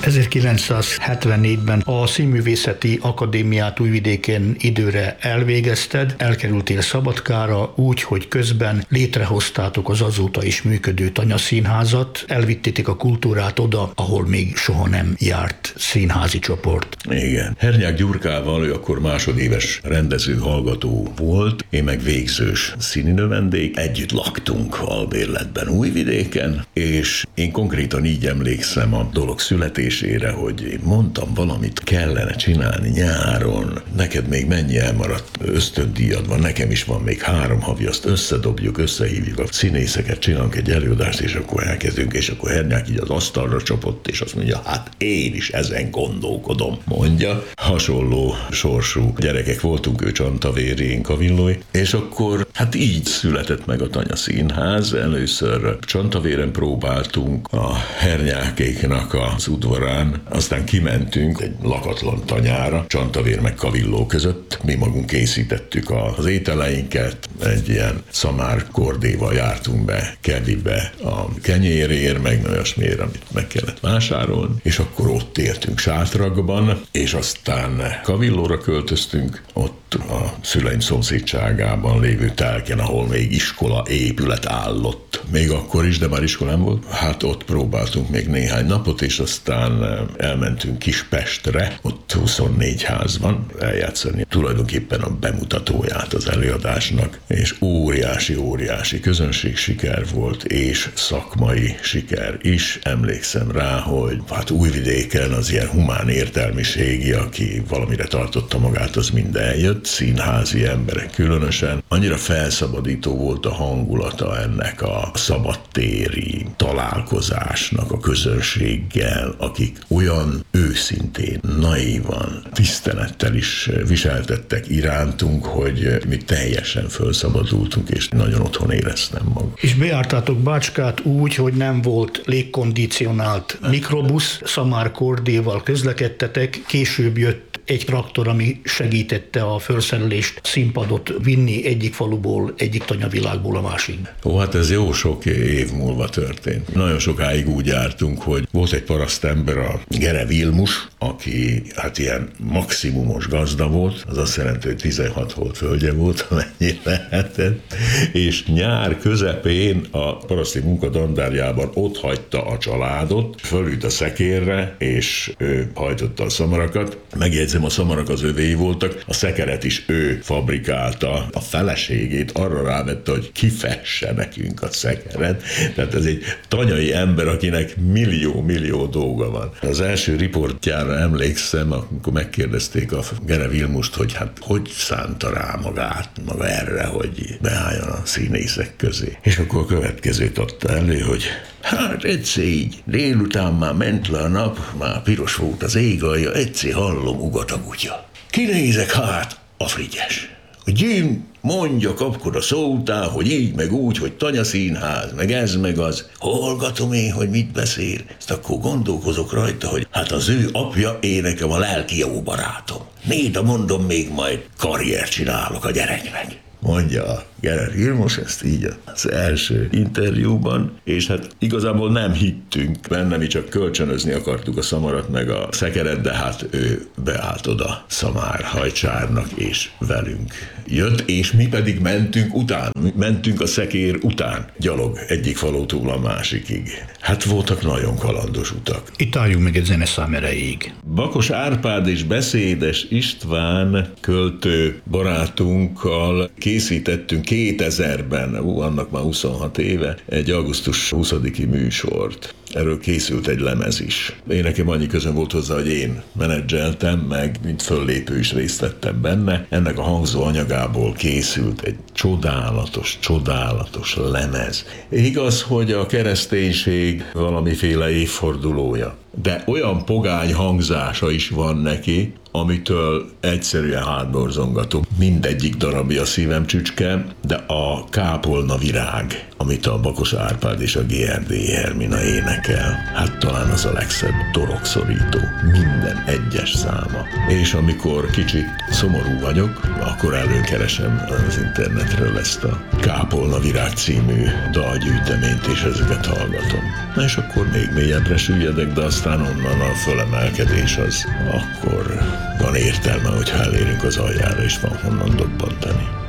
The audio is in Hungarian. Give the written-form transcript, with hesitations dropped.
1974-ben a Színművészeti Akadémiát Újvidéken időre elvégezted, elkerültél Szabadkára úgy, hogy közben létrehoztátok az azóta is működő Tanyaszínházat, elvittétek a kultúrát oda, ahol még soha nem járt színházi csoport. Igen. Hernyák Gyurkával, ő akkor másodéves rendező-hallgató volt, én meg végzős színinövendék. Együtt laktunk albérletben Újvidéken, és én konkrétan így emlékszem a dolog születésére, hogy én mondtam, valamit kellene csinálni nyáron, neked még mennyi elmaradt ösztöndíjad van, nekem is van még 3 havi, azt összedobjuk, összehívjuk a színészeket, csinálunk egy előadást, és akkor elkezdünk, és akkor Hernyák így az asztalra csapott, és azt mondja, hát én is ezen gondolkodom, mondja. Hasonló sorsú gyerekek voltunk, ő Csantavéri, én Kavillói, és akkor hát így született meg a Tanyaszínház. Először Csantavéren próbáltunk a Hernyákéknak az udvarán, aztán kimentünk egy lakatlan tanyára, Csantavér meg Kavilló között. Mi magunk készítettük az ételeinket, egy ilyen szamár kordéval jártunk be Kevibe a kenyérért, meg olyasmiért, amit meg kellett vásárolni, és akkor ott éltünk sátrakban, és aztán Kavillóra költöztünk, ott a szüleim szomszédságában lévő telken, ahol még iskola épület állott. Még akkor is, de már iskolám volt. Hát ott próbáltunk még néhány napot, és aztán elmentünk Kispestre, ott 24 ház van, eljátszani tulajdonképpen a bemutatóját az előadásnak, és óriási közönség siker volt, és szakmai siker is. Emlékszem rá, hogy hát Újvidéken az ilyen humán értelmiségi, aki valamire tartotta magát, az mind eljött, színházi emberek különösen. Annyira felszabadító volt a hangulata ennek a szabadtéri találkozásnak a közönséggel, akik olyan őszintén, naívan, tisztelettel is viseltettek irántunk, hogy mi teljesen felszabadultunk, és nagyon otthon éreztem magam. És bejártátok Bácskát úgy, hogy nem volt légkondicionált mikrobusz, szamár kordéval közlekedtetek, később jött egy traktor, ami segítette a felszerelést, színpadot vinni egyik faluból, egyik tanyavilágból a másik. Ó, hát ez jó sok év múlva történt. Nagyon sokáig úgy jártunk, hogy volt egy parasztember, a Gere Vilmus, aki hát ilyen maximumos gazda volt, az azt jelenti, hogy 16 volt földje volt, amennyi lehetett, és nyár közepén a paraszti munkadandárjában ott hagyta a családot, fölült a szekérre, és ő hajtotta a szamarakat. Megjegyzem, a szamarak az övéi voltak, a szekeret is ő fabrikálta, a feleségét arra rávette, hogy kifesse nekünk a szekeret. Tehát ez egy tanyai ember, akinek millió dolga van. Az első riportjára emlékszem, amikor megkérdezték a Gere Vilmust, hogy hát hogy szánta rá maga erre, hogy beálljon a színészek közé. És akkor a következőt adta elő, hogy hát egyszer így, délután már ment le a nap, már piros volt az ég alja, egyszer hallom, ugat a kutya. Kinézek, hát a Frigyes. A gyűm mondja, kapkod a szó után, hogy így, meg úgy, hogy Tanyaszínház, meg ez, meg az. Hallgatom én, hogy mit beszél. Ezt akkor gondolkozok rajta, hogy hát az ő apja, én nekem a lelki jó barátom. Néda mondom, még majd karriert csinálok a gyereknek. Mondja a Gere Vilmos ezt így az első interjúban, és hát igazából nem hittünk benne, mi csak kölcsönözni akartuk a szamarat meg a szekeret, de hát ő beállt oda szamárhajcsárnak, és velünk jött, és mi pedig mentünk a szekér után, gyalog egyik falótól a másikig. Hát voltak nagyon kalandos utak. Itt álljunk meg egy zeneszám erejéig. Bakos Árpád és Beszédes István költő barátunkkal készítettünk 2000-ben, annak már 26 éve, egy augusztus 20-i műsort. Erről készült egy lemez is. Én nekem annyi közöm volt hozzá, hogy én menedzseltem, meg mint föllépő is részt vettem benne. Ennek a hangzó anyagából készült egy csodálatos lemez. Igaz, hogy a kereszténység valamiféle évfordulója, de olyan pogány hangzása is van neki, amitől egyszerűen hátborzongatom. Mindegyik darabja a szívem csücske, de a Kápolna virág, amit a Bakos Árpád és a GRD Hermina énekel, hát talán az a legszebb, torokszorító, minden egyes száma. És amikor kicsit szomorú vagyok, akkor előkeresem az internetről ezt a Kápolna virág című dalgyűjteményt, és ezeket hallgatom. Na és akkor még mélyebbre süllyedek, de aztán aztán onnan a fölemelkedés az akkor van értelme, hogyha elérünk az aljára, és van honnan dobbantani.